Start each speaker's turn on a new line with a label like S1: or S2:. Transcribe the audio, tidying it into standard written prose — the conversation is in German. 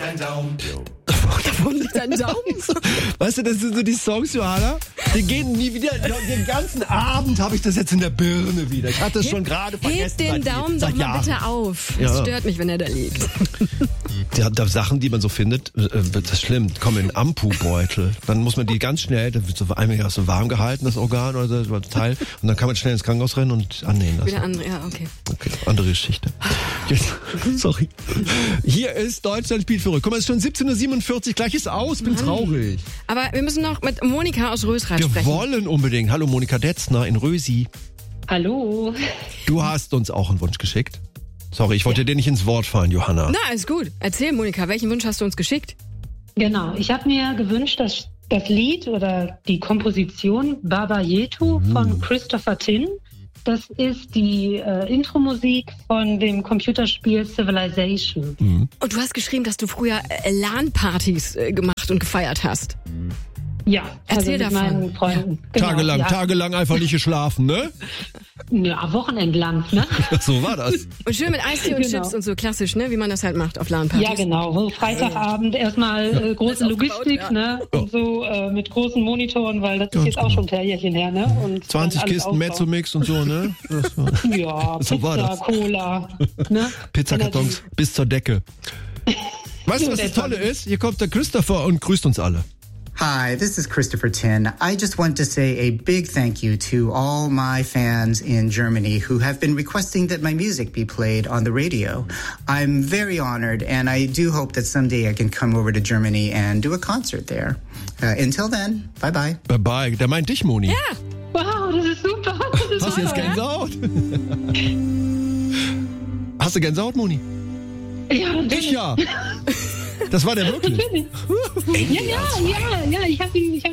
S1: dein Daumen?
S2: Wo liegt dein Daumen?
S3: Weißt du, das sind so die Songs, Johanna, die gehen nie wieder. Den ganzen Abend habe ich das jetzt in der Birne wieder. Ich hatte es schon gerade vergessen.
S2: Hebt den Daumen doch mal bitte auf.
S3: Ja.
S2: Das stört mich, wenn er da liegt.
S3: Da Sachen, die man so findet, das ist schlimm, kommen in Ampubeutel. Dann muss man die ganz schnell, da wird so einigermaßen warm gehalten, das Organ oder das Teil. Und dann kann man schnell ins Krankenhaus rennen und annähen lassen.
S2: Wieder andere, ja, okay.
S3: Okay, andere Geschichte. Jetzt, sorry. Hier ist Deutschland spielt verrückt. Guck mal, es ist schon 17:47 Uhr, gleich ist aus, bin traurig.
S2: Aber wir müssen noch mit Monika aus Rösrath
S3: Wir
S2: sprechen.
S3: wollen unbedingt. Hallo Monika Detzner in Rösi.
S4: Hallo.
S3: Du hast uns auch einen Wunsch geschickt. Sorry, ich wollte dir nicht ins Wort fallen, Johanna.
S2: Na, ist gut. Erzähl, Monika, welchen Wunsch hast du uns geschickt?
S4: Genau, ich habe mir gewünscht, dass das Lied oder die Komposition Baba Yetu von Christopher Tin, das ist die Intro-Musik von dem Computerspiel Civilization.
S2: Und du hast geschrieben, dass du früher LAN-Partys gemacht und gefeiert hast.
S4: Ja,
S2: Erzähl
S4: also mit
S2: davon.
S4: meinen Freunden. Genau,
S3: Tagelang einfach nicht geschlafen, ne?
S4: Ja, wochenendlang, ne?
S3: So war das.
S2: Und schön mit Eistee und
S4: Genau.
S2: Chips und so klassisch, ne? Wie man das halt macht auf LAN-Partys.
S4: Ja, genau. So Freitagabend erstmal große
S2: Alles aufgebaut,
S4: Logistik,
S2: ja.
S4: ne? Und so mit großen Monitoren, weil das ist jetzt auch schon ein paar Jährchen her, ne? Und
S3: 20
S4: alles
S3: Kisten
S4: aufbauen.
S3: Mezzomix und so, ne? Das war-
S4: Ja,
S3: So war
S4: Pizza,
S3: das.
S4: Cola, ne?
S3: Pizzakartons bis zur Decke. Weißt du, was das Tolle ist? Hier kommt der Christopher und grüßt uns alle.
S5: Hi, this is Christopher Tin. I just want to say a big thank you to all my fans in Germany who have been requesting that my music be played on the radio. I'm very honored, and I do hope that someday I can come over to Germany and do a concert there. Until then, bye-bye.
S3: Bye. Der meint dich, Moni.
S2: Ja,
S4: Wow, das ist super. Das ist
S3: Hast du jetzt
S4: toll.
S3: Gänsehaut? Hast du Gänsehaut, Moni?
S4: Ja,
S3: Ich ja. Das war der wirklich.
S4: Ja, ich habe ihn